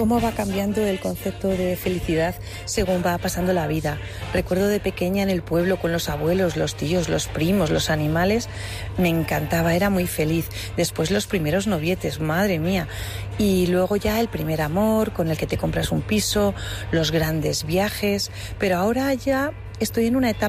Cómo va cambiando el concepto de felicidad según va pasando la vida. Recuerdo de pequeña en el pueblo con los abuelos, los tíos, los primos, los animales. Me encantaba, era muy feliz. Después los primeros novietes, madre mía. Y luego ya el primer amor con el que te compras un piso, los grandes viajes. Pero ahora ya estoy en una etapa